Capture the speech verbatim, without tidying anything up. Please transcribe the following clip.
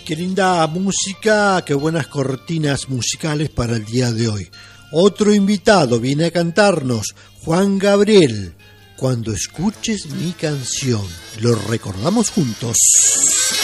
Qué linda música, qué buenas cortinas musicales para el día de hoy. Otro invitado viene a cantarnos, Juan Gabriel, Cuando escuches mi canción. Lo recordamos juntos.